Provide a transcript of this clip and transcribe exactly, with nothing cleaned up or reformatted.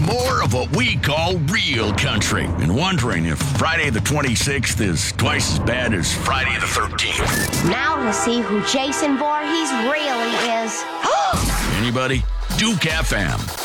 more of what we call real country and wondering if Friday the twenty-sixth is twice as bad as Friday the thirteenth. Now to see who Jason Voorhees really is. Anybody? Duke F M.